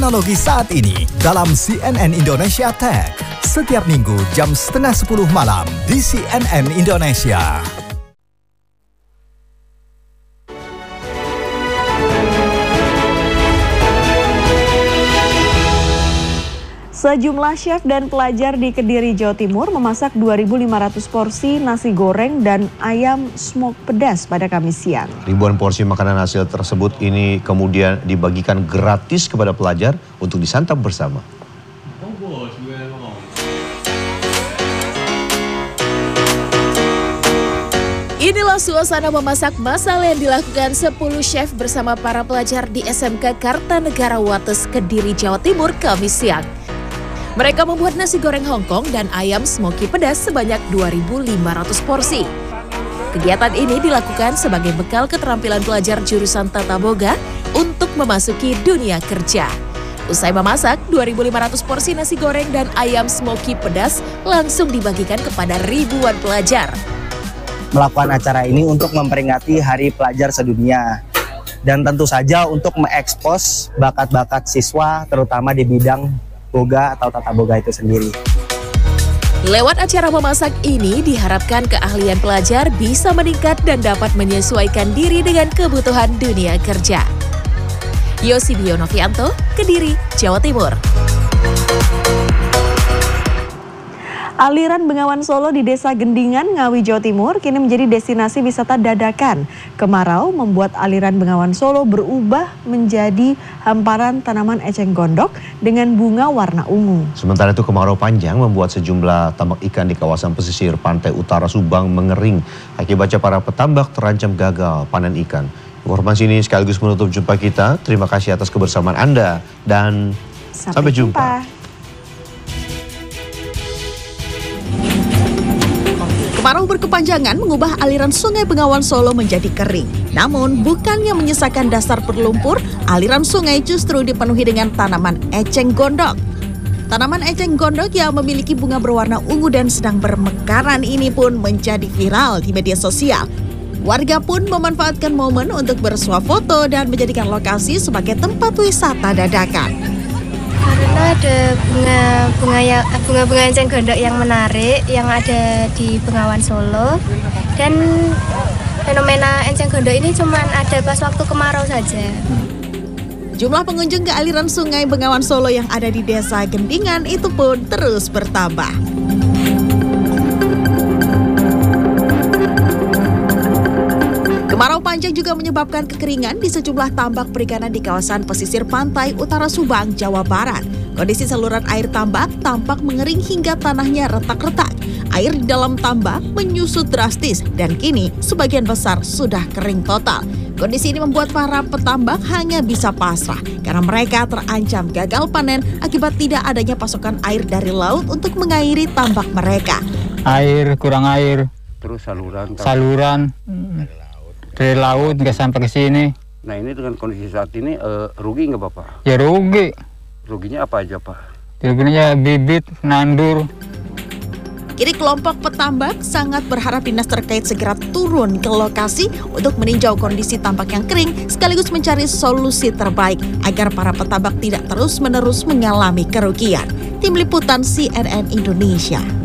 Teknologi saat ini dalam CNN Indonesia Tech. Setiap minggu jam 9:30 malam di CNN Indonesia. Sejumlah chef dan pelajar di Kediri, Jawa Timur memasak 2.500 porsi nasi goreng dan ayam smoke pedas pada Kamis siang. Ribuan porsi makanan hasil tersebut ini kemudian dibagikan gratis kepada pelajar untuk disantap bersama. Inilah suasana memasak massal yang dilakukan 10 chef bersama para pelajar di SMK Kartanegara Wates, Kediri, Jawa Timur, Kamis siang. Mereka membuat nasi goreng Hongkong dan ayam smoky pedas sebanyak 2.500 porsi. Kegiatan ini dilakukan sebagai bekal keterampilan pelajar jurusan Tata Boga untuk memasuki dunia kerja. Usai memasak, 2.500 porsi nasi goreng dan ayam smoky pedas langsung dibagikan kepada ribuan pelajar. Melakukan acara ini untuk memperingati Hari Pelajar Sedunia. Dan tentu saja untuk mengekspos bakat-bakat siswa terutama di bidang boga atau tata boga itu sendiri. Lewat acara memasak ini diharapkan keahlian pelajar bisa meningkat dan dapat menyesuaikan diri dengan kebutuhan dunia kerja. Yosibio Novianto, Kediri, Jawa Timur. Aliran Bengawan Solo di Desa Gendingan, Ngawi, Jawa Timur kini menjadi destinasi wisata dadakan. Kemarau membuat aliran Bengawan Solo berubah menjadi hamparan tanaman eceng gondok dengan bunga warna ungu. Sementara itu kemarau panjang membuat sejumlah tambak ikan di kawasan pesisir pantai utara Subang mengering. Akibatnya para petambak terancam gagal panen ikan. Informasi ini sekaligus menutup jumpa kita. Terima kasih atas kebersamaan Anda dan sampai jumpa. Kemarau berkepanjangan mengubah aliran sungai Bengawan Solo menjadi kering. Namun bukannya menyisakan dasar berlumpur, aliran sungai justru dipenuhi dengan tanaman eceng gondok. Tanaman eceng gondok yang memiliki bunga berwarna ungu dan sedang bermekaran ini pun menjadi viral di media sosial. Warga pun memanfaatkan momen untuk bersuah foto dan menjadikan lokasi sebagai tempat wisata dadakan. Karena ada bunga-bunga eceng gondok yang menarik yang ada di Bengawan Solo, dan fenomena eceng gondok ini cuma ada pas waktu kemarau saja. Jumlah pengunjung ke aliran sungai Bengawan Solo yang ada di Desa Gendingan itu pun terus bertambah. Kemarau panjang juga menyebabkan kekeringan di sejumlah tambak perikanan di kawasan pesisir pantai utara Subang, Jawa Barat. Kondisi saluran air tambak tampak mengering hingga tanahnya retak-retak. Air di dalam tambak menyusut drastis dan kini sebagian besar sudah kering total. Kondisi ini membuat para petambak hanya bisa pasrah karena mereka terancam gagal panen akibat tidak adanya pasokan air dari laut untuk mengairi tambak mereka. Kurang air. Terus saluran dari laut nggak sampai ke sini. Nah ini dengan kondisi saat ini rugi nggak Bapak? Ya rugi. Ruginya apa aja Pak? Ruginya bibit, nandur. Kini kelompok petambak sangat berharap dinas terkait segera turun ke lokasi untuk meninjau kondisi tambak yang kering sekaligus mencari solusi terbaik agar para petambak tidak terus-menerus mengalami kerugian. Tim Liputan CNN Indonesia.